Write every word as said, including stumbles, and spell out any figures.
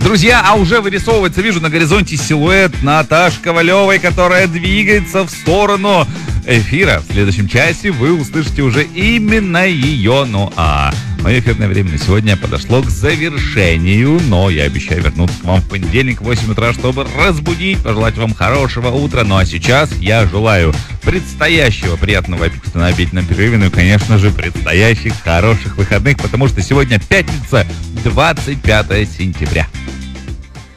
Друзья, а уже вырисовывается, вижу на горизонте силуэт Наташи Ковалевой, которая двигается в сторону эфира. В следующем часе вы услышите уже именно ее. Ну а мое эфирное время на сегодня подошло к завершению, но я обещаю вернуться к вам в понедельник в восемь утра, чтобы разбудить, пожелать вам хорошего утра. Ну а сейчас я желаю предстоящего приятного аппетита на обеденном перерыве, ну и, конечно же, предстоящих хороших выходных, потому что сегодня пятница, двадцать пятое сентября.